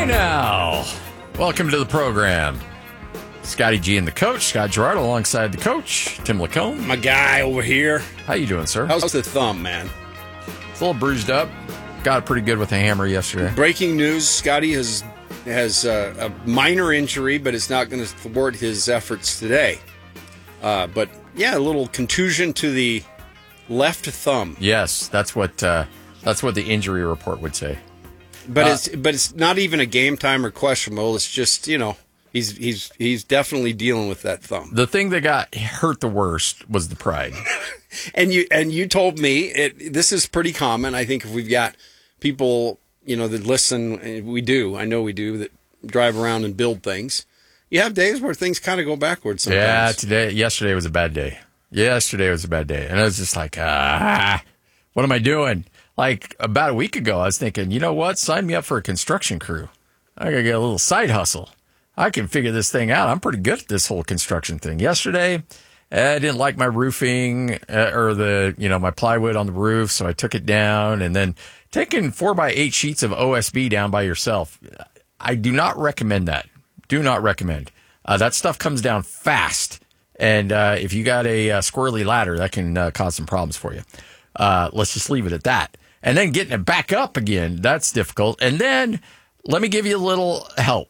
Hey now, welcome to the program. Scotty G and the coach, Scott Gerard, alongside the coach, Tim Lacombe. My guy over here. How you doing, sir? How's the thumb, man? It's a little bruised up. Got it pretty good with a hammer yesterday. Breaking news, Scotty has a minor injury, but it's not going to thwart his efforts today. But, yeah, a little contusion to the left thumb. Yes, that's what the injury report would say. But it's not even a game time or questionable. It's just, he's definitely dealing with that thumb. The thing that got hurt the worst was the pride. And you told me this is pretty common. I think if we've got people, that listen, we do. I know we do, that drive around and build things. You have days where things kind of go backwards sometimes. Yeah, yesterday was a bad day. And I was just like, what am I doing? Like about a week ago, I was thinking, you know what? Sign me up for a construction crew. I got to get a little side hustle. I can figure this thing out. I'm pretty good at this whole construction thing. Yesterday, I didn't like my roofing or my plywood on the roof, so I took it down. And then taking 4x8 sheets of OSB down by yourself, I do not recommend that. Do not recommend. That stuff comes down fast. And if you got a squirrely ladder, that can cause some problems for you. Let's just leave it at that. And then getting it back up again, that's difficult. And then let me give you a little help.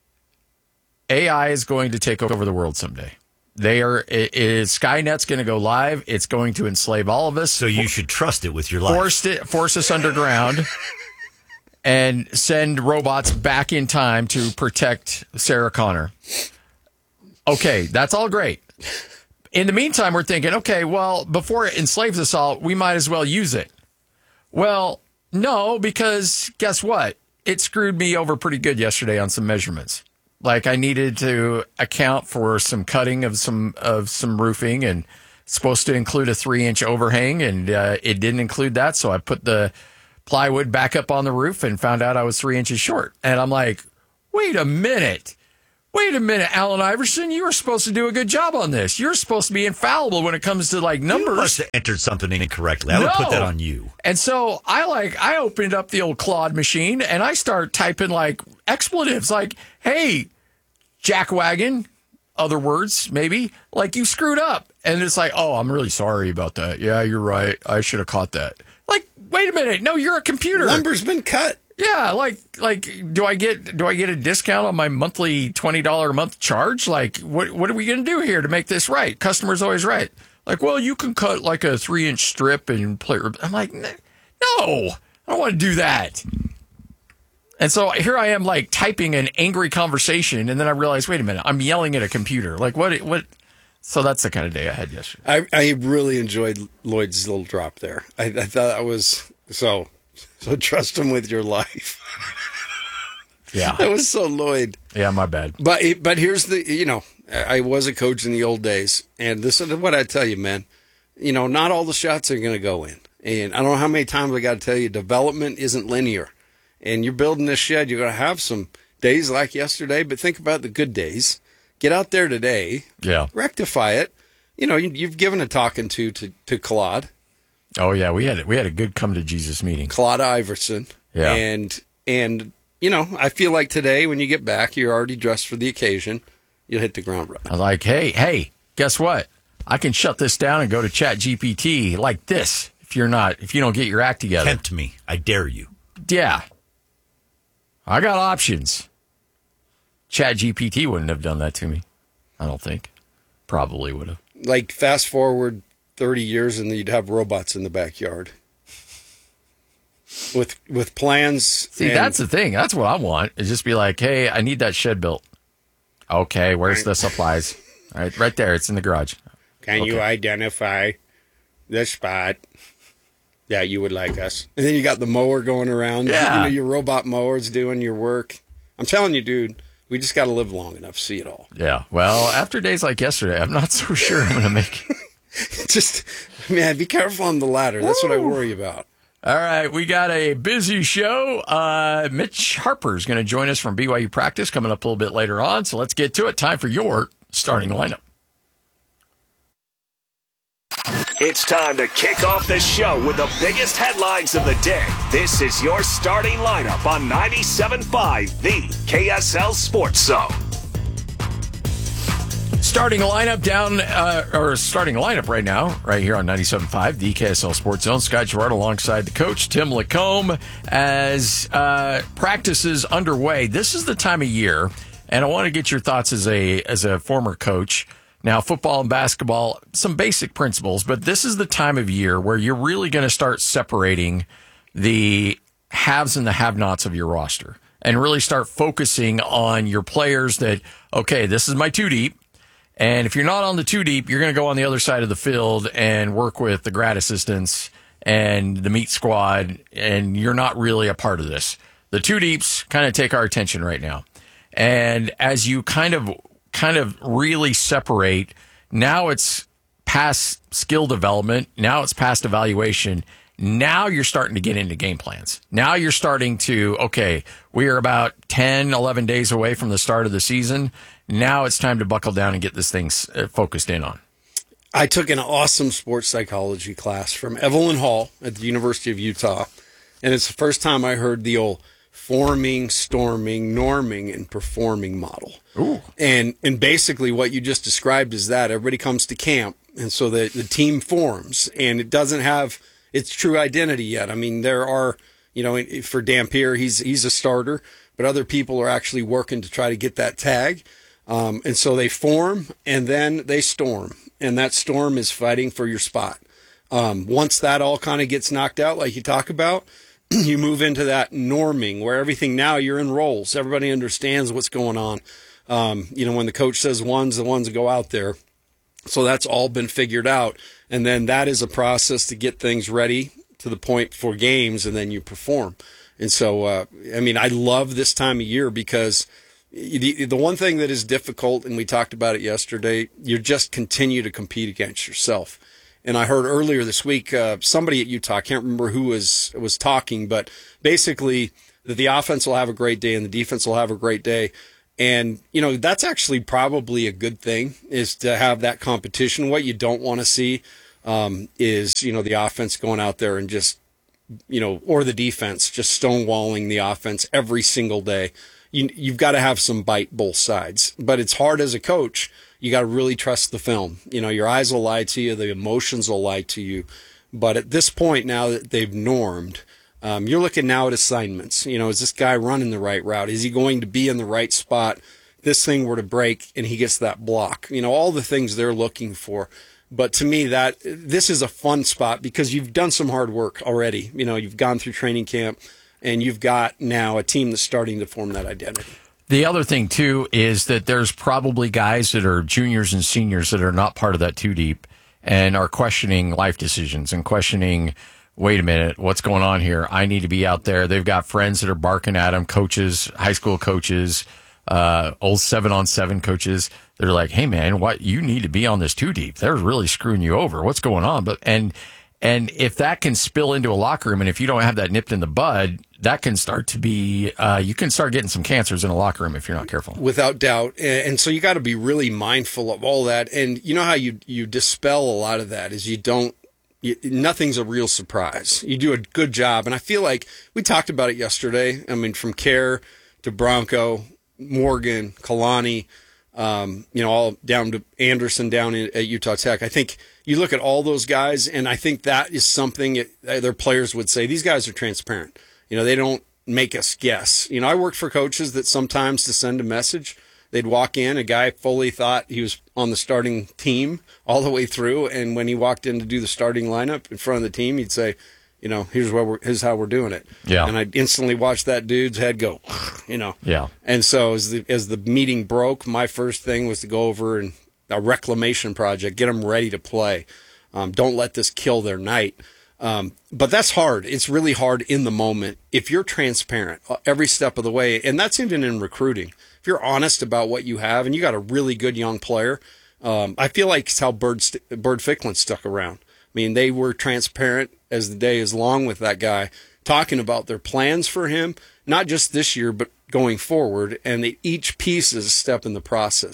AI is going to take over the world someday. Skynet's going to go live. It's going to enslave all of us. So you should trust it with your life. Force us underground and send robots back in time to protect Sarah Connor. Okay, that's all great. In the meantime, we're thinking, okay, well, before it enslaves us all, we might as well use it. Well, no, because guess what? It screwed me over pretty good yesterday on some measurements. Like I needed to account for some cutting of some roofing, and it's supposed to include a 3-inch overhang, and it didn't include that. So I put the plywood back up on the roof and found out I was 3 inches short. And I'm like, wait a minute, Allen Iverson, you were supposed to do a good job on this. You're supposed to be infallible when it comes to like numbers. You must have entered something incorrectly. I would put that on you. And so I opened up the old Claude machine and I start typing like expletives like, hey, jackwagon, other words, maybe, like you screwed up. And it's like, oh, I'm really sorry about that. Yeah, you're right. I should have caught that. Like, wait a minute. No, you're a computer. Number's been cut. Yeah, like, do I get a discount on my monthly $20 a month charge? Like, what are we going to do here to make this right? Customer's always right. Like, well, you can cut like a 3-inch strip and play. I'm like, no, I don't want to do that. And so here I am, like typing an angry conversation, and then I realize, wait a minute, I'm yelling at a computer. Like, what? So that's the kind of day I had yesterday. I really enjoyed Lloyd's little drop there. I thought that was so. So trust him with your life. Yeah. That was so Lloyd. Yeah, my bad. But here's the, I was a coach in the old days, and this is what I tell you, man. Not all the shots are going to go in. And I don't know how many times I got to tell you, development isn't linear. And you're building this shed, you're going to have some days like yesterday, but think about the good days. Get out there today. Yeah. Rectify it. You've given a talking to Claude. Oh yeah, we had a good come to Jesus meeting. Claude Iverson. Yeah. And I feel like today when you get back, you're already dressed for the occasion. You'll hit the ground running. I'm like, hey, guess what? I can shut this down and go to ChatGPT like this if you don't get your act together. Tempt me. I dare you. Yeah. I got options. ChatGPT wouldn't have done that to me. I don't think. Probably would have. Like fast forward 30 years and you'd have robots in the backyard with plans. See, that's the thing. That's what I want, is just be like, hey, I need that shed built. Okay, where's the supplies? All right there. It's in the garage. Can you identify the spot that you would like us? And then you got the mower going around. Yeah. Your robot mower's doing your work. I'm telling you, dude, we just got to live long enough to see it all. Yeah. Well, after days like yesterday, I'm not so sure I'm going to make it. Just, man, be careful on the ladder. That's what I worry about. All right, we got a busy show. Mitch Harper is going to join us from BYU practice coming up a little bit later on. So let's get to it. Time for your starting lineup. It's time to kick off the show with the biggest headlines of the day. This is your starting lineup on 97.5, the KSL Sports Zone. Starting lineup starting lineup right now, right here on 97.5, the KSL Sports Zone. Scott Gerard alongside the coach, Tim Lacombe, as practice is underway. This is the time of year, and I want to get your thoughts as a former coach. Now, football and basketball, some basic principles, but this is the time of year where you're really going to start separating the haves and the have-nots of your roster and really start focusing on your players that, okay, this is my two deep. And if you're not on the two deep, you're going to go on the other side of the field and work with the grad assistants and the meat squad, and you're not really a part of this. The two deeps kind of take our attention right now. And as you kind of really separate, now it's past skill development, now it's past evaluation. Now you're starting to get into game plans. Now you're starting to, okay, we are about 10, 11 days away from the start of the season. Now it's time to buckle down and get this thing focused in on. I took an awesome sports psychology class from Evelyn Hall at the University of Utah, and it's the first time I heard the old forming, storming, norming, and performing model. Ooh. And basically what you just described is that everybody comes to camp, and so the team forms, and it doesn't have its true identity yet. I mean, there are, for Dampier, he's a starter, but other people are actually working to try to get that tag. And so they form, and then they storm, and that storm is fighting for your spot. Once that all kind of gets knocked out, like you talk about, you move into that norming where everything now you're in roles. Everybody understands what's going on. When the coach says one's, the ones that go out there. So that's all been figured out. And then that is a process to get things ready to the point for games, and then you perform. And so, I love this time of year because the one thing that is difficult, and we talked about it yesterday, you just continue to compete against yourself. And I heard earlier this week, somebody at Utah, I can't remember who was talking, but basically that the offense will have a great day and the defense will have a great day. And, that's actually probably a good thing, is to have that competition. What you don't want to see is, the offense going out there and just, or the defense just stonewalling the offense every single day. You've got to have some bite both sides. But it's hard as a coach. You got to really trust the film. Your eyes will lie to you. The emotions will lie to you. But at this point, now that they've normed, you're looking now at assignments. Is this guy running the right route? Is he going to be in the right spot? This thing were to break and he gets that block. All the things they're looking for. But to me, this is a fun spot because you've done some hard work already. You've gone through training camp and you've got now a team that's starting to form that identity. The other thing, too, is that there's probably guys that are juniors and seniors that are not part of that two deep and are questioning life decisions and questioning, wait a minute, what's going on here? I need to be out there. They've got friends that are barking at them, coaches, high school coaches, old 7-on-7 coaches. They're like, hey, man, you need to be on this two deep. They're really screwing you over. What's going on? And if that can spill into a locker room, and if you don't have that nipped in the bud, that can start to be, you can start getting some cancers in a locker room if you're not careful. Without doubt. And so you got to be really mindful of all that. And you know how you dispel a lot of that is nothing's a real surprise. You do a good job. And I feel like we talked about it yesterday. I mean, from Kerr to Bronco, Morgan, Kalani, all down to Anderson down at Utah Tech. I think you look at all those guys, and I think that is something their players would say. These guys are transparent. They don't make us guess. I worked for coaches that sometimes to send a message, they'd walk in, a guy fully thought he was on the starting team all the way through, and when he walked in to do the starting lineup in front of the team, he'd say, here's how we're doing it. Yeah. And I'd instantly watch that dude's head go, Yeah. And so as the meeting broke, my first thing was to go over and a reclamation project, get them ready to play. Don't let this kill their night. But that's hard. It's really hard in the moment. If you're transparent every step of the way, and that's even in recruiting, if you're honest about what you have and you got a really good young player, I feel like it's how Bird Ficklin stuck around. I mean, they were transparent as the day is long with that guy, talking about their plans for him, not just this year, but going forward. And each piece is a step in the process.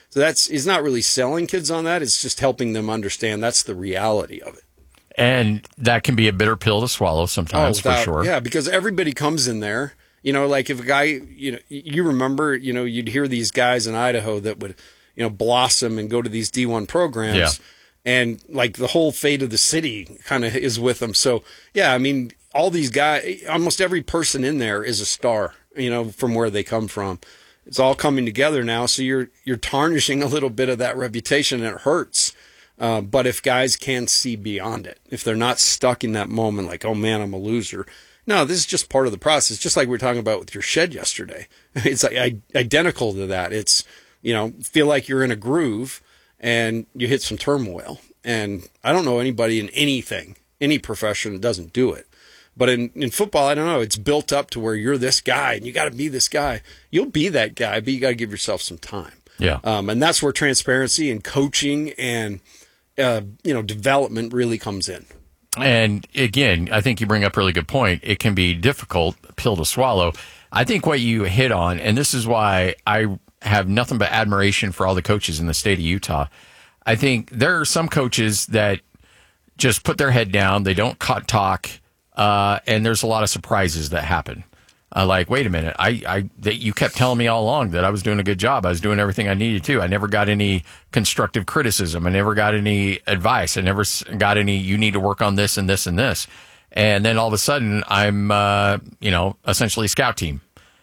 So he's not really selling kids on that. It's just helping them understand that's the reality of it. And that can be a bitter pill to swallow sometimes, for sure. Yeah, because everybody comes in there, like if a guy, you remember, you'd hear these guys in Idaho that would, blossom and go to these D1 programs. Yeah. And like the whole fate of the city kind of is with them. So, yeah, I mean, all these guys, almost every person in there is a star, from where they come from. It's all coming together now. So you're tarnishing a little bit of that reputation, and it hurts. But if guys can see beyond it, if they're not stuck in that moment, like, oh man, I'm a loser. No, this is just part of the process. Just like we were talking about with your shed yesterday. It's like identical to that. It's, feel like you're in a groove and you hit some turmoil. And I don't know anybody in any profession that doesn't do it. But in football, I don't know. It's built up to where you're this guy and you got to be this guy. You'll be that guy, but you got to give yourself some time. Yeah. And that's where transparency and coaching and, development really comes in. And again, I think you bring up a really good point. It can be difficult pill to swallow. I think what you hit on, and this is why I have nothing but admiration for all the coaches in the state of Utah. I think there are some coaches that just put their head down. They don't talk. And there's a lot of surprises that happen. Like, wait a minute, you kept telling me all along that I was doing a good job. I was doing everything I needed to. I never got any constructive criticism. I never got any advice. I never got any, you need to work on this and this and this. And then all of a sudden I'm, essentially scout team,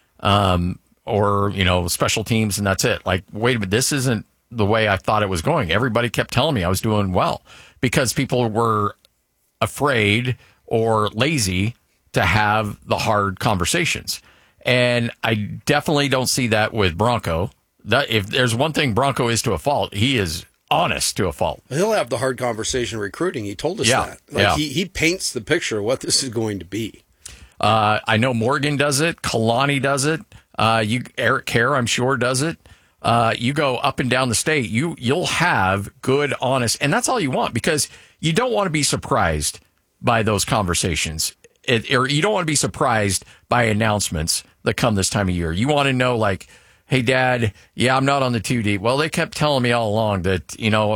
or, special teams, and that's it. Like, wait a minute, this isn't the way I thought it was going. Everybody kept telling me I was doing well because people were afraid or lazy to have the hard conversations. And I definitely don't see that with Bronco. That if there's one thing Bronco is to a fault, he is honest to a fault. He'll have the hard conversation recruiting. He told us that. He paints the picture of what this is going to be. I know Morgan does it. Kalani does it. Eric Kerr, I'm sure, does it. You go up and down the state, you'll have good, honest, and that's all you want, because you don't want to be surprised by those conversations. Or you don't want to be surprised by announcements that come this time of year. You want to know, like, hey, Dad, I'm not on the 2 deep. Well, they kept telling me all along that,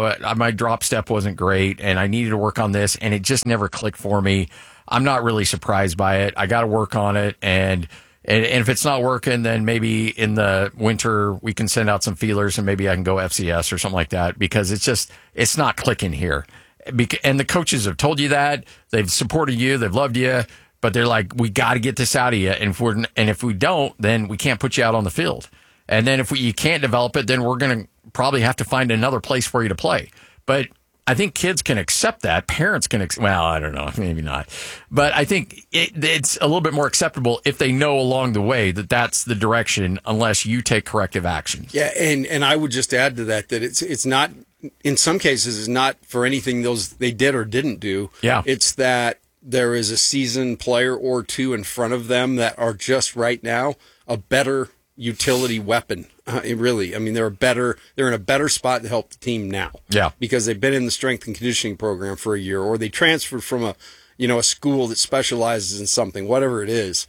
my drop step wasn't great and I needed to work on this, and it just never clicked for me. I'm not really surprised by it. I got to work on it. And if it's not working, then maybe in the winter we can send out some feelers and maybe I can go FCS or something like that, because it's not clicking here. And the coaches have told you that. They've supported you. They've loved you. But they're like, we got to get this out of you. And if we don't, then we can't put you out on the field. And then if you can't develop it, then we're going to probably have to find another place for you to play. But I think kids can accept that. Parents can well, I don't know, maybe not. But I think it's a little bit more acceptable if they know along the way that that's the direction, unless you take corrective action. Yeah, and I would just add to that it's not, in some cases, it's not for anything they did or didn't do. Yeah. It's that there is a seasoned player or two in front of them that are just right now a better utility weapon. Really, I mean, they're in a better spot to help the team now. Yeah, because they've been in the strength and conditioning program for a year, or they transferred from a school that specializes in something, whatever it is.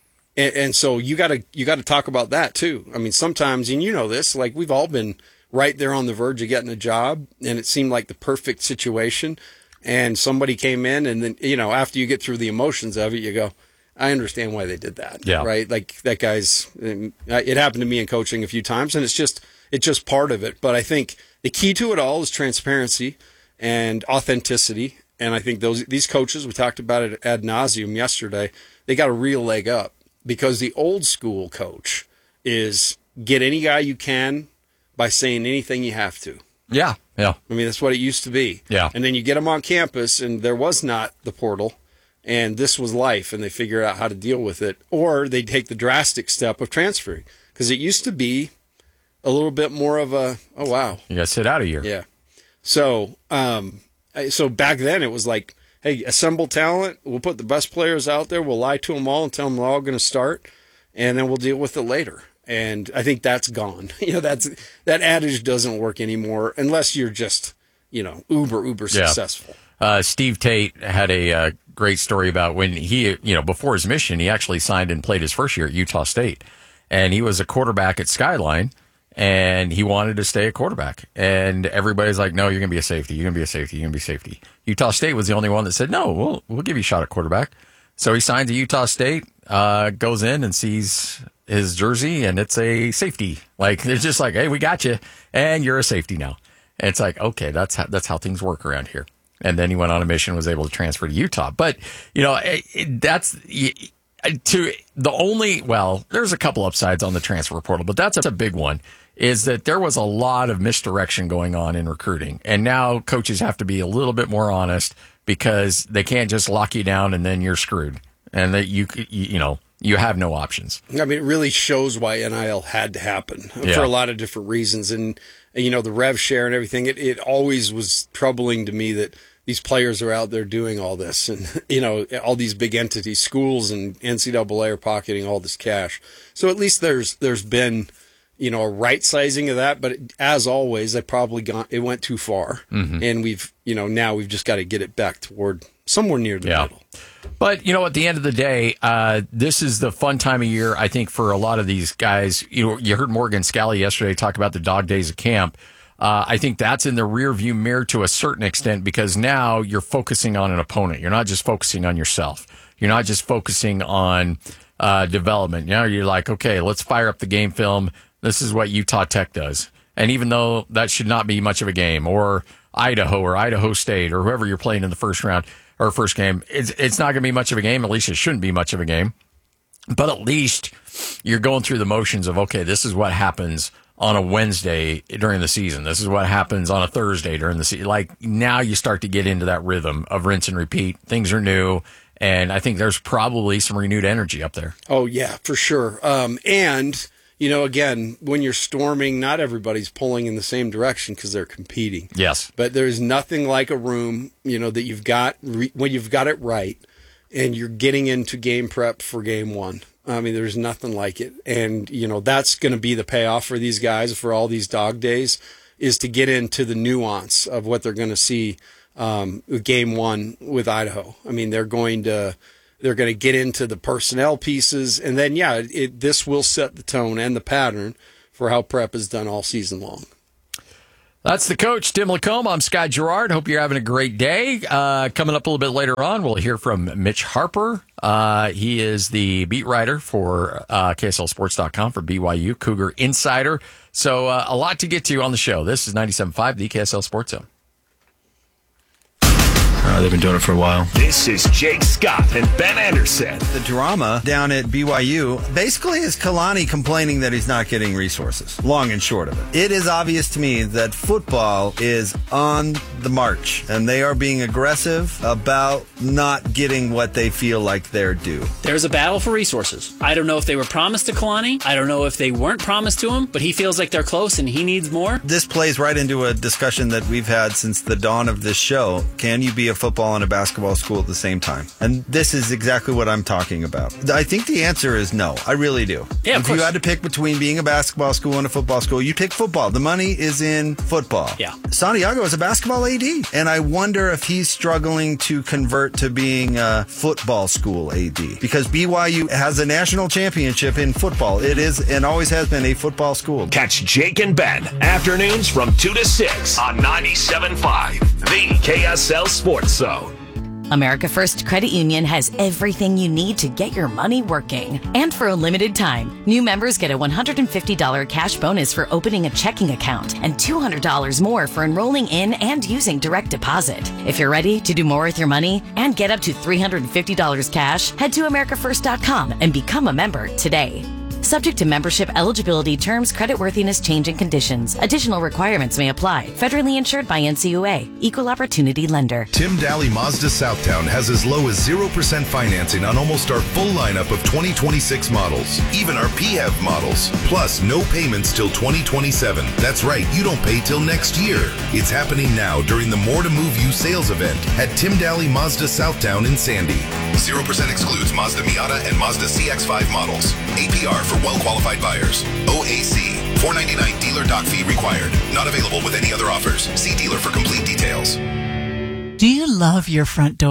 And so you got to talk about that too. I mean, sometimes, and this, like, we've all been right there on the verge of getting a job, and it seemed like the perfect situation. And somebody came in, and then, after you get through the emotions of it, you go, I understand why they did that. Yeah. Right. Like, that guy's, it happened to me in coaching a few times, and it's just part of it. But I think the key to it all is transparency and authenticity. And I think these coaches, we talked about it ad nauseum yesterday, they got a real leg up, because the old school coach is get any guy you can by saying anything you have to. Yeah. Yeah. I mean, that's what it used to be. Yeah. And then you get them on campus, and there was not the portal, and this was life, and they figure out how to deal with it. Or they take the drastic step of transferring, because it used to be a little bit more of a, oh, wow. You got to sit out a year. Yeah. So, so back then it was like, hey, assemble talent. We'll put the best players out there. We'll lie to them all and tell them they're all going to start, and then we'll deal with it later. And I think that's gone. That adage doesn't work anymore unless you're just, uber successful. Steve Tate had a great story about when he, before his mission, he actually signed and played his first year at Utah State. And he was a quarterback at Skyline. and he wanted to stay a quarterback. And everybody's like, no, you're going to be a safety. You're going to be a safety. You're going to be a safety. Utah State was the only one that said, no, we'll give you a shot at quarterback. So he signs at Utah State, goes in and sees his jersey, and it's a safety. Like, they're just like, hey, we got you, and you're a safety now. And it's like, okay, that's how things work around here. And then he went on a mission, was able to transfer to Utah. But, that's there's a couple upsides on the transfer portal, but that's a big one, is that there was a lot of misdirection going on in recruiting. And now coaches have to be a little bit more honest, because they can't just lock you down and then you're screwed. And that you have no options. I mean, it really shows why NIL had to happen for a lot of different reasons. And, the rev share and everything, it always was troubling to me that these players are out there doing all this, and, all these big entities, schools and NCAA are pocketing all this cash. So at least there's been, a right sizing of that. But as always, it went too far. Mm-hmm. And we've, now we've just got to get it back toward somewhere near the middle. But, at the end of the day, this is the fun time of year, I think, for a lot of these guys. You heard Morgan Scally yesterday talk about the dog days of camp. I think that's in the rearview mirror to a certain extent, because now you're focusing on an opponent. You're not just focusing on yourself. You're not just focusing on development. Now you're like, okay, let's fire up the game film. This is what Utah Tech does. And even though that should not be much of a game, or Idaho or Idaho State or whoever you're playing in the first round or first game, it's not going to be much of a game. At least it shouldn't be much of a game. But at least you're going through the motions of, okay, this is what happens on a Wednesday during the season. This is what happens on a Thursday during the season. Like, now you start to get into that rhythm of rinse and repeat. Things are new. And I think there's probably some renewed energy up there. Oh, yeah, for sure. And, again, when you're storming, not everybody's pulling in the same direction because they're competing. Yes. But there's nothing like a room, that you've got, when you've got it right and you're getting into game prep for game one. I mean, there's nothing like it. And, that's going to be the payoff for these guys for all these dog days, is to get into the nuance of what they're going to see game one with Idaho. I mean, they're going to get into the personnel pieces. And then, this will set the tone and the pattern for how prep is done all season long. That's the coach, Tim Lacombe. I'm Scott Gerard. Hope you're having a great day. Coming up a little bit later on, we'll hear from Mitch Harper. He is the beat writer for KSLSports.com for BYU, Cougar Insider. So a lot to get to on the show. This is 97.5, the KSL Sports Zone. They've been doing it for a while. This is Jake Scott and Ben Anderson. The drama down at BYU basically is Kalani complaining that he's not getting resources. Long and short of it. It is obvious to me that football is on the march, and they are being aggressive about not getting what they feel like they're due. There's a battle for resources. I don't know if they were promised to Kalani. I don't know if they weren't promised to him, but he feels like they're close and he needs more. This plays right into a discussion that we've had since the dawn of this show. Can you be a football and a basketball school at the same time? And this is exactly what I'm talking about. I think the answer is no. I really do. Yeah, if you had to pick between being a basketball school and a football school, you pick football. The money is in football. Yeah. Santiago is a basketball AD, and I wonder if he's struggling to convert to being a football school AD, because BYU has a national championship in football. It is and always has been a football school. Catch Jake and Ben afternoons from 2 to 6 on 97.5, the KSL Sports Zone. America First Credit Union has everything you need to get your money working. And for a limited time, new members get a $150 cash bonus for opening a checking account and $200 more for enrolling in and using direct deposit. If you're ready to do more with your money and get up to $350 cash, head to americafirst.com and become a member today. Subject to membership eligibility, terms, creditworthiness, change, and conditions. Additional requirements may apply. Federally insured by NCUA. Equal Opportunity Lender. Tim Daly Mazda Southtown has as low as 0% financing on almost our full lineup of 2026 models. Even our PHEV models. Plus, no payments till 2027. That's right, you don't pay till next year. It's happening now during the More to Move You sales event at Tim Daly Mazda Southtown in Sandy. 0% excludes Mazda Miata and Mazda CX-5 models. APR for well-qualified buyers. OAC. $4.99 dealer doc fee required. Not available with any other offers. See dealer for complete details. Do you love your front door?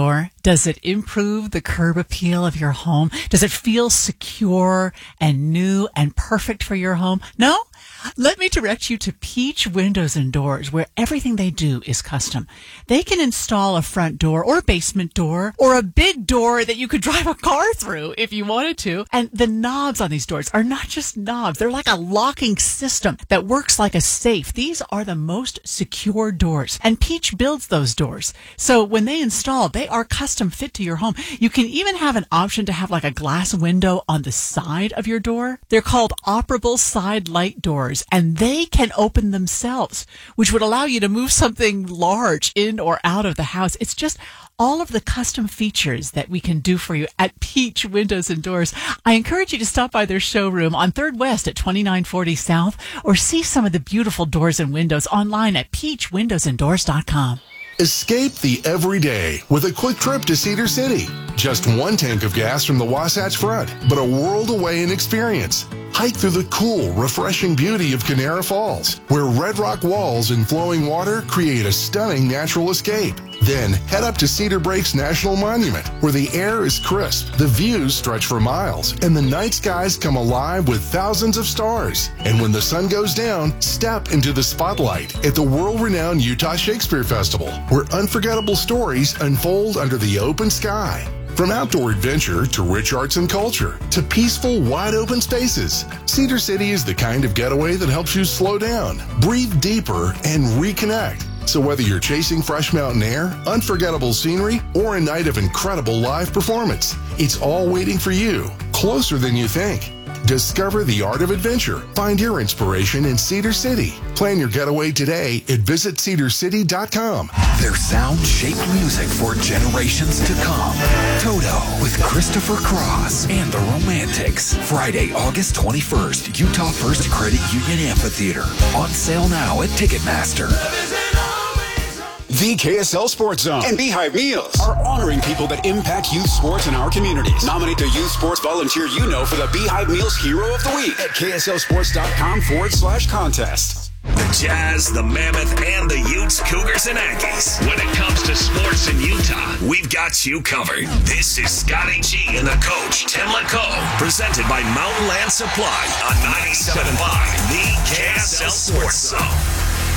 Does it improve the curb appeal of your home? Does it feel secure and new and perfect for your home? No? Let me direct you to Peach Windows and Doors, where everything they do is custom. They can install a front door or a basement door or a big door that you could drive a car through if you wanted to. And the knobs on these doors are not just knobs. They're like a locking system that works like a safe. These are the most secure doors, and Peach builds those doors. So when they install, they are custom fit to your home. You can even have an option to have like a glass window on the side of your door. They're called operable side light doors, and they can open themselves, which would allow you to move something large in or out of the house. It's just all of the custom features that we can do for you at Peach Windows and Doors. I encourage you to stop by their showroom on 3rd West at 2940 South, or see some of the beautiful doors and windows online at peachwindowsanddoors.com. Escape the everyday with a quick trip to Cedar City. Just one tank of gas from the Wasatch Front, but a world away in experience. Hike through the cool, refreshing beauty of Canara Falls, where red rock walls and flowing water create a stunning natural escape. Then head up to Cedar Breaks National Monument, where the air is crisp, the views stretch for miles, and the night skies come alive with thousands of stars. And when the sun goes down, step into the spotlight at the world-renowned Utah Shakespeare Festival, where unforgettable stories unfold under the open sky. From outdoor adventure to rich arts and culture to peaceful, wide-open spaces, Cedar City is the kind of getaway that helps you slow down, breathe deeper, and reconnect. So whether you're chasing fresh mountain air, unforgettable scenery, or a night of incredible live performance, it's all waiting for you, closer than you think. Discover the art of adventure. Find your inspiration in Cedar City. Plan your getaway today at visitcedarcity.com. Their sound shaped music for generations to come. Toto with Christopher Cross and the Romantics. Friday, August 21st, Utah First Credit Union Amphitheater. On sale now at Ticketmaster. The KSL Sports Zone and Beehive Meals are honoring people that impact youth sports in our communities. Nominate the youth sports volunteer you know for the Beehive Meals Hero of the Week at KSLSports.com/contest. The Jazz, the Mammoth, and the Utes, Cougars, and Aggies. When it comes to sports in Utah, we've got you covered. This is Scotty G and the coach, Tim LeCaux, presented by Mountain Land Supply on 97.5, the KSL Sports Zone.